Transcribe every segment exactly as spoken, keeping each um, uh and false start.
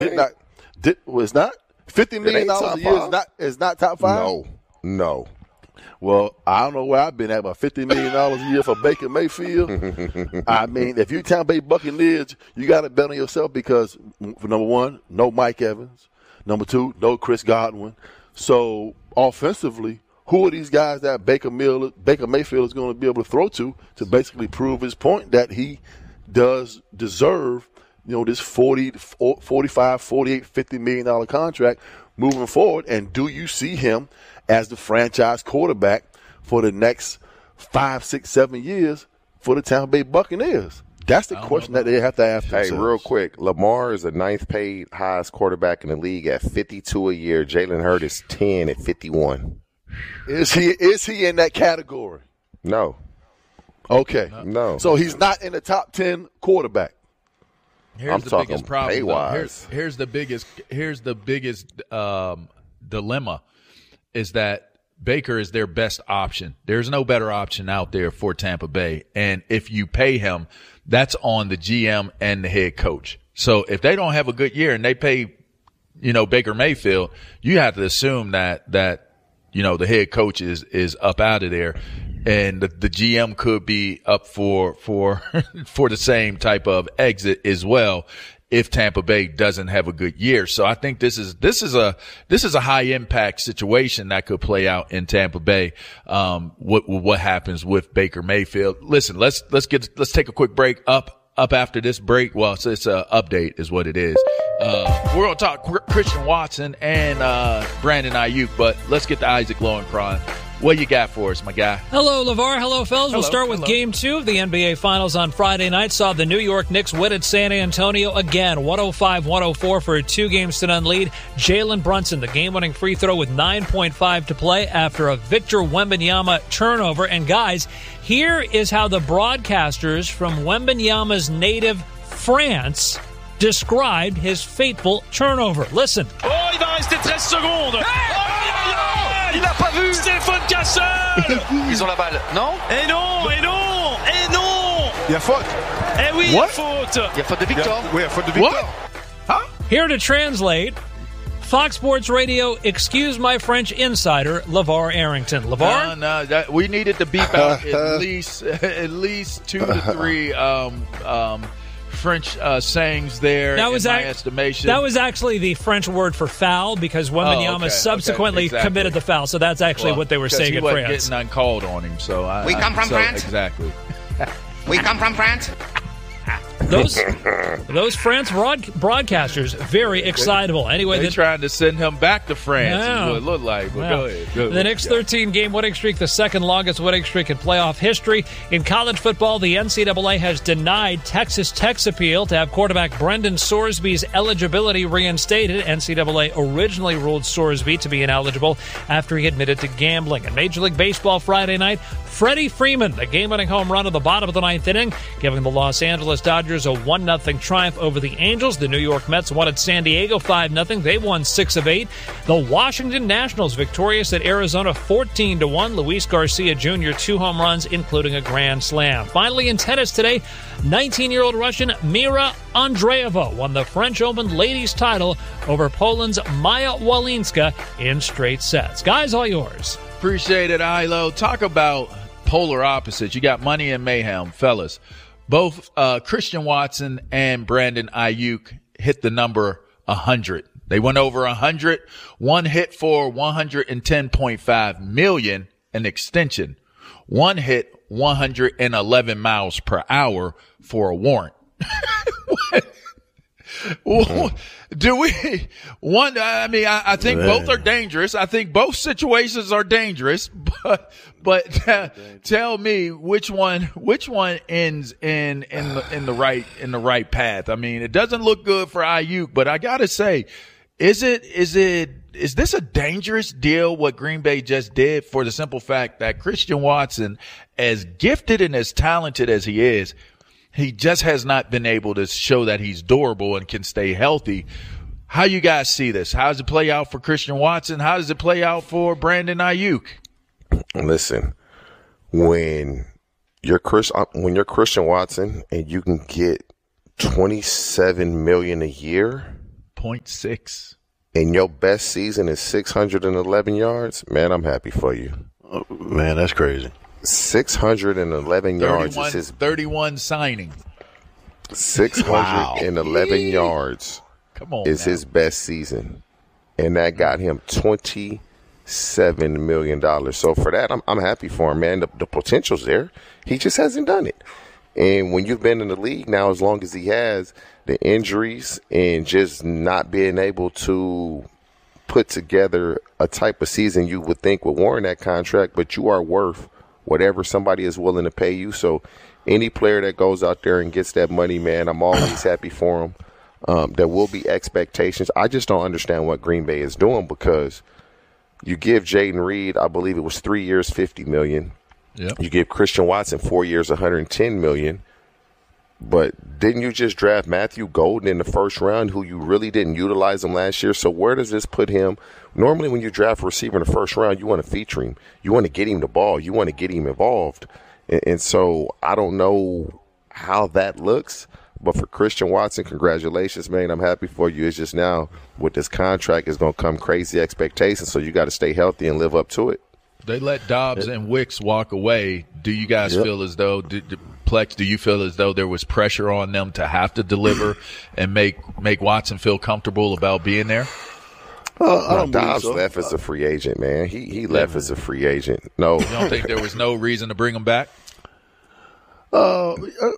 Did not, did, was not fifty million dollars a year is not is not top five. No, no. Well, I don't know where I've been at, about fifty million dollars a year for Baker Mayfield. I mean, if you Tampa Bay Buccaneers, you got to bet on yourself because, for number one, no Mike Evans. Number two, no Chris Godwin. So, offensively, who are these guys that Baker, Mill, Baker Mayfield is going to be able to throw to to basically prove his point that he does deserve, you know, this forty, forty-five, forty-eight, fifty million dollars contract moving forward? And do you see him as the franchise quarterback for the next five, six, seven years for the Tampa Bay Buccaneers? That's the question that they have to ask themselves. Hey, real quick, Lamar is the ninth paid highest quarterback in the league at fifty-two a year. Jalen Hurts is ten at fifty-one. Is he is he in that category? No. Okay. No. So he's not in the top ten quarterback. Here's I'm the talking biggest problem. pay-wise. Here's, here's the biggest. Here's the biggest um, dilemma. Is that Baker is their best option. There's no better option out there for Tampa Bay. And if you pay him, that's on the G M and the head coach. So if they don't have a good year and they pay, you know, Baker Mayfield, you have to assume that, that, you know, the head coach is, is up out of there. And the, the G M could be up for, for, for the same type of exit as well if Tampa Bay doesn't have a good year. So I think this is, this is a, this is a high impact situation that could play out in Tampa Bay. Um, what, what happens with Baker Mayfield? Listen, let's, let's get, let's take a quick break up, up after this break. Well, it's, it's a update is what it is. Uh, we're going to talk Christian Watson and, uh, Brandon Ayuk, but let's get to Isaac Lowenkron. What you got for us, my guy? Hello, LeVar. Hello, fellas. Hello, we'll start with hello. Game two of the N B A Finals on Friday night. Saw the New York Knicks win at San Antonio again, one oh five one oh four for a two-games-to-none lead. Jalen Brunson, the game-winning free throw with nine point five to play after a Victor Wembanyama turnover. And, guys, here is how the broadcasters from Wembanyama's native France described his fateful turnover. Listen. Oh, il va rester treize secondes. Il n'a pas vu. Stéphane Cassel. Ils ont la balle, non? Et non, et non, et non. Il y a faute. Eh oui, il y a faute. Il y a faute de Victor. Oui, il y a faute de Victor. What? Huh? Here to translate, Fox Sports Radio, excuse my French insider, LeVar Arrington. LeVar? No, no, that, we needed to beep out at least at least two to three um, um, French uh, sayings there. That was in my ac- estimation. That was actually the French word for foul because Wembanyama Oh, okay, subsequently okay, exactly. committed the foul. So that's actually Well, what they were 'cause saying he in wasn't France. getting uncalled on him. So I, We I- come from so, France? Exactly. We come from France. Those those France broad- broadcasters, very excitable. Anyway, They the, trying to send him back to France. Yeah. Is what it looked like. But Yeah. go ahead. Go The ahead. Knicks' Yeah. thirteen-game winning streak, the second longest winning streak in playoff history. In college football, the N C double A has denied Texas Tech's appeal to have quarterback Brendan Sorsby's eligibility reinstated. N C double A originally ruled Sorsby to be ineligible after he admitted to gambling. In Major League Baseball Friday night, Freddie Freeman, a game-winning home run at the bottom of the ninth inning, giving the Los Angeles Dodgers a one nothing triumph over the Angels. The New York Mets won at San Diego five nothing. They won six of eight. The Washington Nationals victorious at Arizona fourteen to one. Luis Garcia Junior two home runs, including a grand slam. Finally, in tennis today, nineteen-year-old Russian Mira Andreeva won the French Open ladies title over Poland's Maya Walinska in straight sets. Guys, all yours. Appreciate it, Ilo. Talk about polar opposites. You got Money and Mayhem, fellas. Both uh, Christian Watson and Brandon Ayuk hit the number one hundred. They went over one hundred. One hit for one hundred ten point five million, an extension. One hit one hundred eleven miles per hour for a warrant. Do we one? I mean, I, I think Man. both are dangerous. I think both situations are dangerous, but but uh, tell me which one which one ends in in the, in the right in the right path. I mean, it doesn't look good for Ayuk, but I gotta say, is it is it is this a dangerous deal? What Green Bay just did, for the simple fact that Christian Watson, as gifted and as talented as he is, he just has not been able to show that he's durable and can stay healthy. How you guys see this? How does it play out for Christian Watson? How does it play out for Brandon Ayuk? Listen, when you're Chris, when you're Christian Watson and you can get twenty-seven million a year, point six. And your best season is six hundred eleven yards, man, I'm happy for you. Oh, man, that's crazy. six hundred eleven yards is his thirty-one signing. six hundred eleven wow. yards Come on, is now. his best season. And that got him twenty-seven million dollars. So for that, I'm, I'm happy for him, man. The, the potential's there. He just hasn't done it. And when you've been in the league now as long as he has, the injuries and just not being able to put together a type of season you would think would warrant that contract, but you are worth whatever somebody is willing to pay you. So any player that goes out there and gets that money, man, I'm always happy for him. Um, there will be expectations. I just don't understand what Green Bay is doing, because you give Jaden Reed, I believe it was three years, fifty million dollars. Yep. You give Christian Watson four years, one hundred ten million dollars. But didn't you just draft Matthew Golden in the first round, who you really didn't utilize him last year? So where does this put him? Normally when you draft a receiver in the first round, you want to feature him. You want to get him the ball. You want to get him involved. And, and so I don't know how that looks. But for Christian Watson, congratulations, man. I'm happy for you. It's just now with this contract, it's going to come crazy expectations. So you got to stay healthy and live up to it. They let Dobbs and Wicks walk away. Do you guys Yep. feel as though did, did, Plex, do you feel as though there was pressure on them to have to deliver and make make Watson feel comfortable about being there? Uh, I No, don't believe Dobbs so. left as a free agent, man. He he left as a free agent. No, You don't think there was no reason to bring him back? Uh,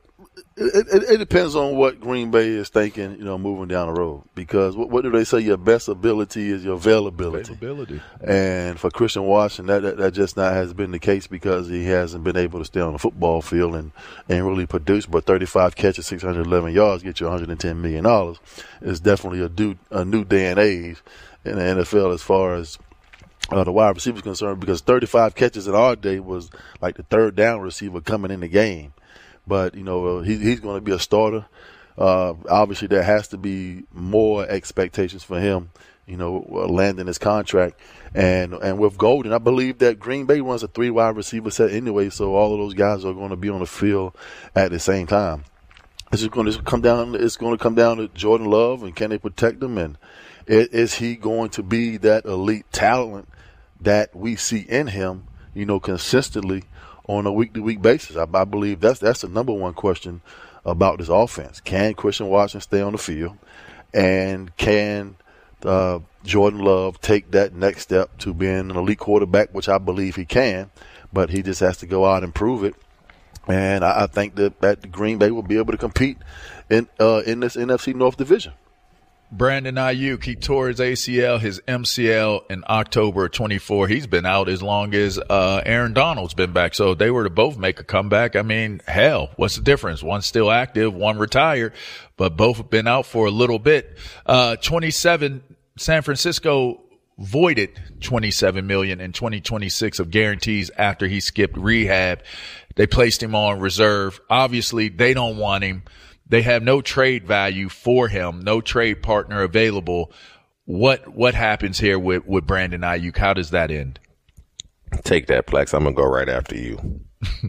it, it, it depends on what Green Bay is thinking, you know, moving down the road. Because what, what do they say? Your best ability is your availability. Availability. And for Christian Watson, that, that that just not has been the case, because he hasn't been able to stay on the football field and, and really produce. But thirty-five catches, six hundred eleven yards, get you one hundred ten million dollars. It's definitely a, do, a new day and age in the N F L as far as uh, the wide receiver is concerned, because thirty-five catches in our day was like the third down receiver coming in the game. But, you know, uh, he, he's going to be a starter. Uh, obviously, there has to be more expectations for him, you know, uh, landing his contract. And and with Golden, I believe that Green Bay runs a three wide receiver set anyway, so all of those guys are going to be on the field at the same time. It's just going to come down. It's going to come down to Jordan Love, and can they protect him? And is he going to be that elite talent that we see in him, you know, consistently on a week-to-week basis? I, I believe that's that's the number one question about this offense. Can Christian Watson stay on the field? And can uh, Jordan Love take that next step to being an elite quarterback, which I believe he can, but he just has to go out and prove it. And I, I think that, that Green Bay will be able to compete in uh, in this N F C North division. Brandon Ayuk, he tore his A C L, his M C L in October twenty-four. He's been out as long as uh, Aaron Donald's been back. So if they were to both make a comeback, I mean, hell, what's the difference? One's still active, one retired, but both have been out for a little bit. Uh, twenty-seven, San Francisco voided twenty-seven million dollars in twenty twenty-six of guarantees after he skipped rehab. They placed him on reserve. Obviously, they don't want him. They have no trade value for him, no trade partner available. What what happens here with, with Brandon Ayuk? How does that end? take that, Plex. I'm going to go right after you.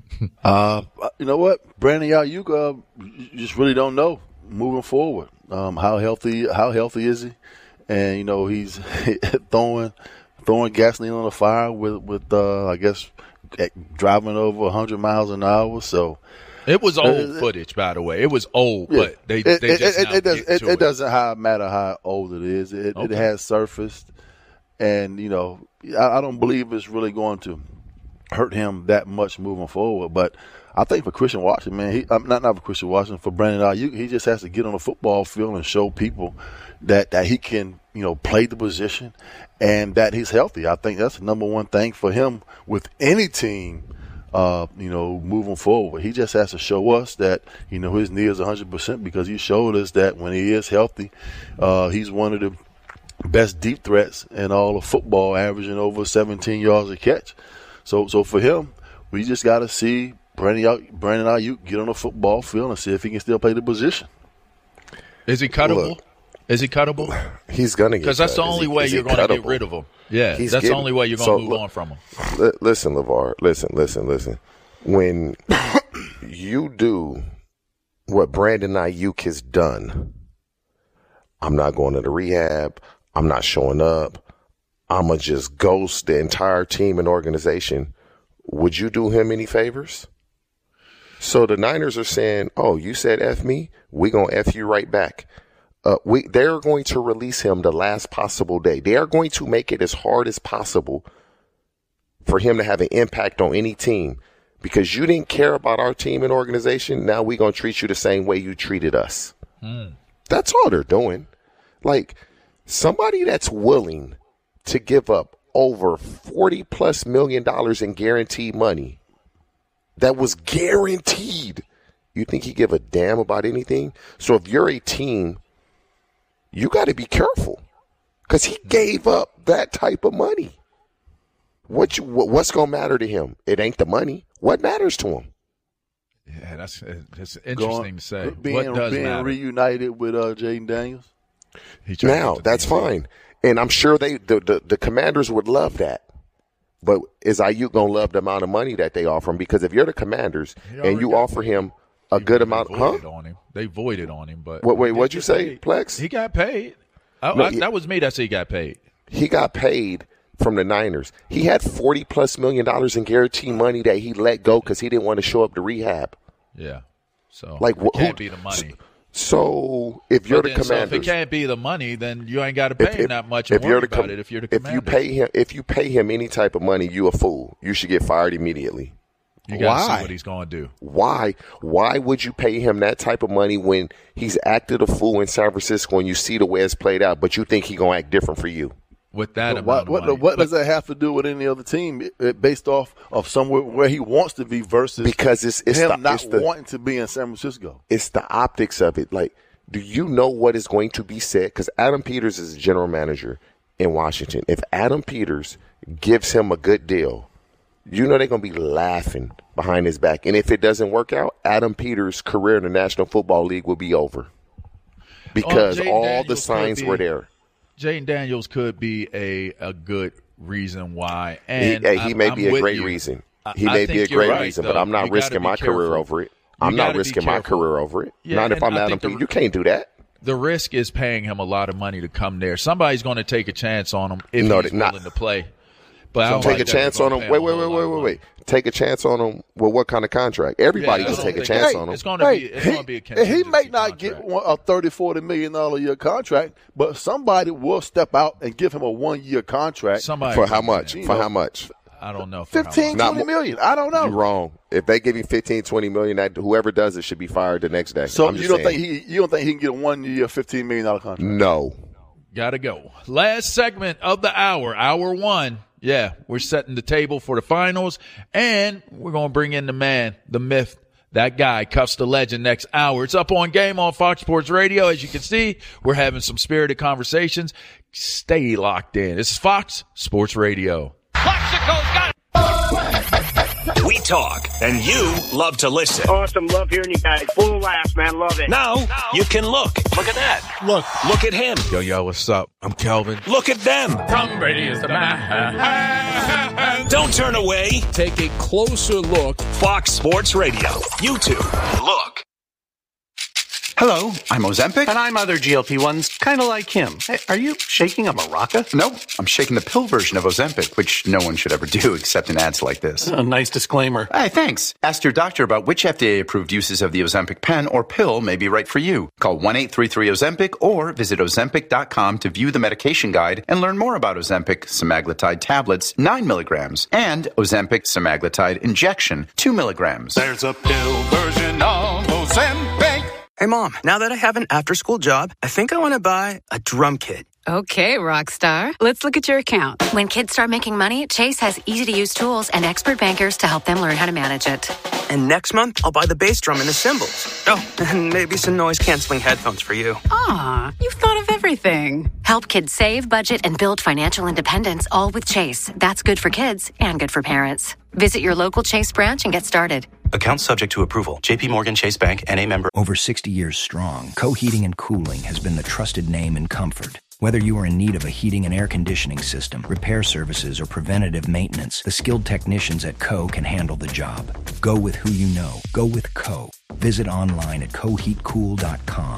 uh, you know what? Brandon Ayuk, uh, you just really don't know moving forward. Um, how healthy how healthy is he? And, you know, he's throwing throwing gasoline on the fire with, with uh, I guess, driving over one hundred miles an hour. So it was old uh, footage, by the way. It was old, yeah. but they, it, they just it, now it, does, get it, to it, it. doesn't how, matter how old it is. It, Okay. it has surfaced, and you know, I, I don't believe it's really going to hurt him that much moving forward. But I think for Christian Watson, man, he I'm not not for Christian Watson, for Brandon Ayuk, he just has to get on the football field and show people that that he can, you know, play the position and that he's healthy. I think that's the number one thing for him with any team. Uh, you know, moving forward, he just has to show us that, you know, his knee is one hundred percent, because he showed us that when he is healthy, uh, he's one of the best deep threats in all of football, averaging over seventeen yards a catch. So, so for him, we just got to see Brandon Brandon Ayuk get on the football field and see if he can still play the position. Is he cuttable? Look, is he cuttable? He's going to get Because that's the cut. Is only he- way is he you're going to get cuttable? rid of him. Yeah, He's that's getting- the only way you're going to so move look- on from him. Li- Listen, LeVar, listen, listen, listen. When you do what Brandon Ayuk has done, I'm not going to the rehab. I'm not showing up. I'm going to just ghost the entire team and organization. Would you do him any favors? So the Niners are saying, oh, you said F me? We're going to F you right back. Uh, we, they're going to release him the last possible day. They are going to make it as hard as possible for him to have an impact on any team. Because you didn't care about our team and organization, now we're going to treat you the same way you treated us. Mm. That's all they're doing. Like, somebody that's willing to give up over forty plus million dollars in guaranteed money that was guaranteed, you think he give a damn about anything? So if you're a team, you got to be careful because he gave up that type of money. What you, what, what's going to matter to him? It ain't the money. What matters to him? Yeah, that's that's interesting Going, to say. Being, what does being matter? reunited with uh, Jaden Daniels. Now, that's fine. And I'm sure they the, the, the Commanders would love that. But is Ayuk going to love the amount of money that they offer him? Because if you're the Commanders and you offer him a good amount, huh? On him. They voided on him. But What, wait, what'd you say, paid. Plex? He got paid. I, No, I, he- that was me that said he got paid. He got paid from the Niners. He had forty plus million dollars in guaranteed money that he let go because he didn't want to show up to rehab. Yeah. So Like, it wh- can't who- be the money. So if you're But the then, so if Commanders, it can't be the money, then you ain't got to pay if, him if- that much if and worry you're the about com- it if you're the if Commanders. you pay him if you pay him any type of money, you a fool. You should get fired immediately. You got to Why? see what he's going to do. Why? Why would you pay him that type of money when he's acted a fool in San Francisco and you see the way it's played out, but you think he's going to act different for you? With that But amount what of what, money. what But does that have to do with any other team it- it- based off of somewhere where he wants to be versus Because it's it's him the, not it's the wanting to be in San Francisco? it's the optics of it. Like, do you know what is going to be said? Because Adam Peters is the general manager in Washington. If Adam Peters gives him a good deal, you know they're going to be laughing behind his back. And if it doesn't work out, Adam Peters' career in the National Football League will be over because Jaden all Daniels the could signs be- were there. Jaden Daniels could be a, a good reason why. He, And hey, he I'm- may I'm be a with great you. reason. I- He I may be a think you're great right, reason, though. but I'm not You gotta risking be my career careful. over it. You I'm not gotta be risking my careful. career over it. Yeah, not if and I'm I Adam think the- Peters. You can't do that. The risk is paying him a lot of money to come there. Somebody's going to take a chance on him if No, he's they- not- willing to play. But I don't Take think a that chance they're on gonna him. pay Wait, wait, a wait, whole wait, lot wait, of wait. Take a chance on him. Well, what kind of contract? Everybody Yeah, I can don't take a think- chance hey, on him. It's going to Hey, be. It's he, going to be a he contingency may not get contract. one, a thirty, forty million dollar a year contract, but somebody will step out and give him a one year contract. Somebody For how will, much? man. For how much? I don't know. For how fifteen, much. Not twenty mo- million. I don't know. You're wrong. If they give him fifteen, twenty million, that whoever does it should be fired the next day. So I'm you just don't saying. think he you don't think he can get a one year, fifteen million dollar contract? No. Gotta go. Last segment of the hour, hour one. Yeah, we're setting the table for the finals, and we're going to bring in the man, the myth, that guy, Cuffs the Legend, next hour. It's Up on Game on Fox Sports Radio. As you can see, we're having some spirited conversations. Stay locked in. This is Fox Sports Radio. Plaxico's got We talk, and you love to listen. Awesome. Love hearing you guys. Full of laughs, man. Love it. Now, you can look. Look at that. Look. Look at him. Yo, yo, what's up? I'm Kelvin. Look at them. Tom Brady is the man. Don't turn away. Take a closer look. Fox Sports Radio. YouTube. Look. Hello, I'm Ozempic. And I'm other G L P ones, kind of like him. Hey, are you shaking a maraca? Nope, I'm shaking the pill version of Ozempic, which no one should ever do except in ads like this. A nice disclaimer. Hey, thanks. Ask your doctor about which F D A-approved uses of the Ozempic pen or pill may be right for you. Call one eight three three Ozempic or visit Ozempic dot com to view the medication guide and learn more about Ozempic semaglutide tablets, nine milligrams, and Ozempic semaglutide injection, two milligrams. There's a pill version of Ozempic. Hey, Mom, now that I have an after-school job, I think I want to buy a drum kit. Okay, Rockstar. Let's look at your account. When kids start making money, Chase has easy-to-use tools and expert bankers to help them learn how to manage it. And next month, I'll buy the bass drum and the cymbals. Oh, and maybe some noise-canceling headphones for you. Aw, you've thought of everything. Help kids save, budget, and build financial independence, all with Chase. That's good for kids and good for parents. Visit your local Chase branch and get started. Account subject to approval. J P Morgan Chase Bank, N A member. Over sixty years strong, Co-Heating and Cooling has been the trusted name in comfort. Whether you are in need of a heating and air conditioning system, repair services, or preventative maintenance, the skilled technicians at Co. can handle the job. Go with who you know. Go with Co. Visit online at co heat cool dot com.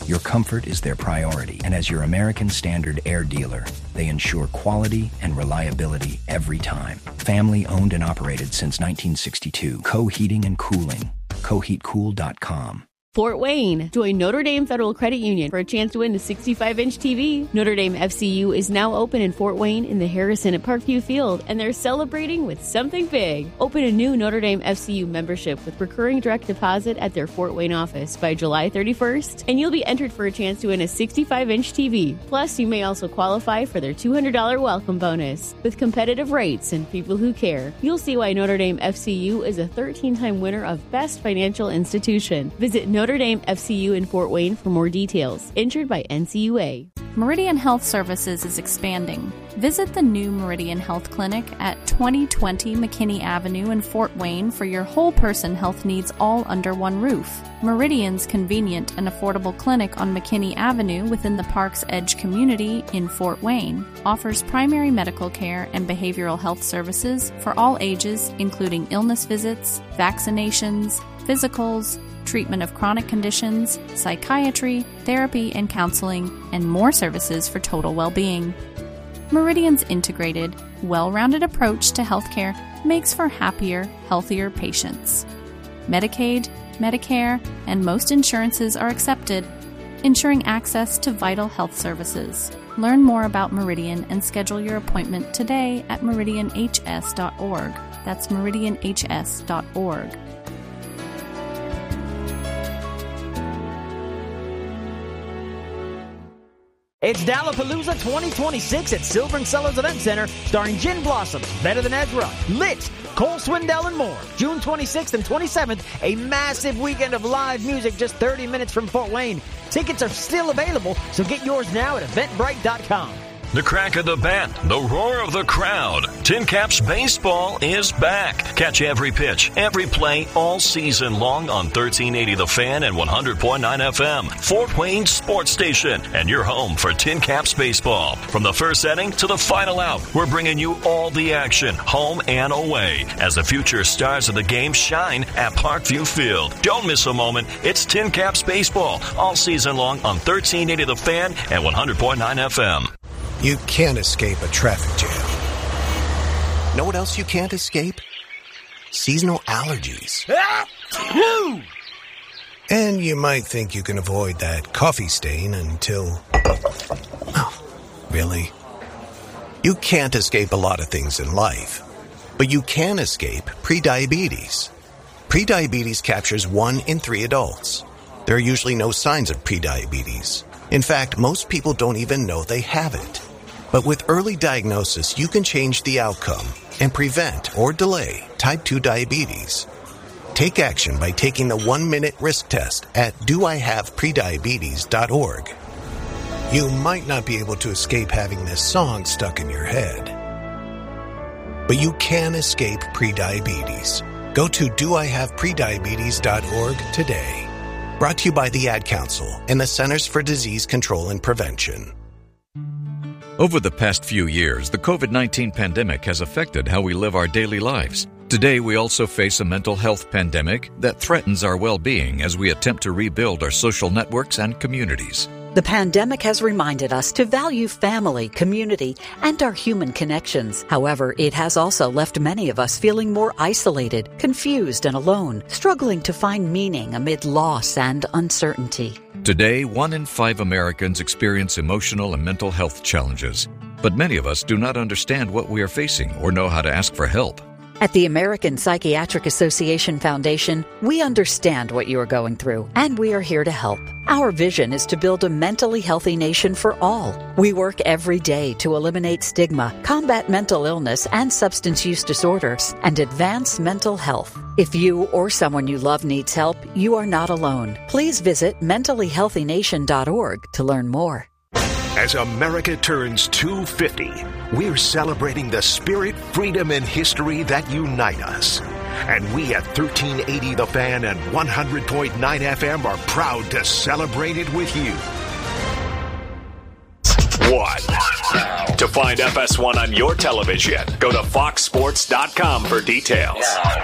your comfort is their priority. And as your American Standard Air dealer, they ensure quality and reliability every time. Family owned and operated since nineteen sixty-two. Co Heating and Cooling. co heat cool dot com. Fort Wayne. Join Notre Dame Federal Credit Union for a chance to win a sixty-five inch T V. Notre Dame F C U is now open in Fort Wayne in the Harrison at Parkview Field, and they're celebrating with something big. Open a new Notre Dame F C U membership with recurring direct deposit at their Fort Wayne office by July thirty-first, and you'll be entered for a chance to win a sixty-five inch T V. Plus, you may also qualify for their two hundred dollars welcome bonus. With competitive rates and people who care, you'll see why Notre Dame F C U is a thirteen-time winner of Best Financial Institution. Visit Notre Notre Dame F C U in Fort Wayne for more details. Insured by N C U A. Meridian Health Services is expanding. Visit the new Meridian Health Clinic at twenty twenty McKinney Avenue in Fort Wayne for your whole person health needs all under one roof. Meridian's convenient and affordable clinic on McKinney Avenue within the Park's Edge community in Fort Wayne offers primary medical care and behavioral health services for all ages, including illness visits, vaccinations, physicals, treatment of chronic conditions, psychiatry, therapy and counseling, and more services for total well-being. Meridian's integrated, well-rounded approach to healthcare makes for happier, healthier patients. Medicaid, Medicare, and most insurances are accepted, ensuring access to vital health services. Learn more about Meridian and schedule your appointment today at meridian h s dot org. That's meridian h s dot org. It's Dallapalooza twenty twenty-six at Silver and Sellers Event Center, starring Gin Blossoms, Better Than Ezra, Lit, Cole Swindell, and more. June twenty-sixth and twenty-seventh, a massive weekend of live music just thirty minutes from Fort Wayne. Tickets are still available, so get yours now at eventbrite dot com. The crack of the bat, the roar of the crowd. Tin Caps Baseball is back. Catch every pitch, every play, all season long on thirteen eighty The Fan and one hundred point nine F M. Fort Wayne Sports Station, and your home for Tin Caps Baseball. From the first inning to the final out, we're bringing you all the action, home and away, as the future stars of the game shine at Parkview Field. Don't miss a moment. It's Tin Caps Baseball, all season long on thirteen eighty The Fan and one hundred point nine F M. You can't escape a traffic jam. Know what else you can't escape? Seasonal allergies. And you might think you can avoid that coffee stain until... Oh, really? You can't escape a lot of things in life, but you can escape prediabetes. Prediabetes captures one in three adults. There are usually no signs of prediabetes. In fact, most people don't even know they have it. But with early diagnosis, you can change the outcome and prevent or delay type two diabetes. Take action by taking the one-minute risk test at do I have prediabetes dot org. You might not be able to escape having this song stuck in your head, but you can escape prediabetes. Go to do I have prediabetes dot org today. Brought to you by the Ad Council and the Centers for Disease Control and Prevention. Over the past few years, the covid nineteen pandemic has affected how we live our daily lives. Today, we also face a mental health pandemic that threatens our well-being as we attempt to rebuild our social networks and communities. The pandemic has reminded us to value family, community, and our human connections. However, it has also left many of us feeling more isolated, confused, and alone, struggling to find meaning amid loss and uncertainty. Today, one in five Americans experience emotional and mental health challenges, but many of us do not understand what we are facing or know how to ask for help. At the American Psychiatric Association Foundation, we understand what you are going through, and we are here to help. Our vision is to build a mentally healthy nation for all. We work every day to eliminate stigma, combat mental illness and substance use disorders, and advance mental health. If you or someone you love needs help, you are not alone. Please visit mentally healthy nation dot org to learn more. As America turns two hundred fifty, we're celebrating the spirit, freedom, and history that unite us. And we at thirteen eighty The Fan and one hundred point nine F M are proud to celebrate it with you. One. To find F S one on your television, go to fox sports dot com for details.